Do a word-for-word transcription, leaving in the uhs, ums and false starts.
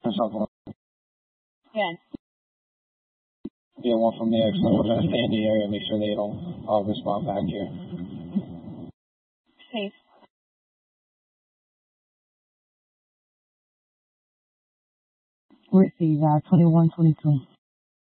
something. Yes. Yeah, one from there, so we're going to stay in the area and make sure they don't all respond back here. Safe. Receive, uh, twenty-one twenty-two.